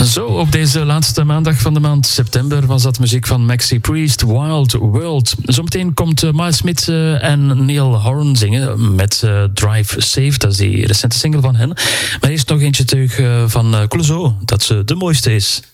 Zo, op deze laatste maandag van de maand september was dat muziek van Maxi Priest, Wild World. Zometeen komt Miles Smith en Neil Horan zingen met Drive Safe. Dat is die recente single van hen. Maar eerst nog eentje terug van Clouseau, dat ze de mooiste is.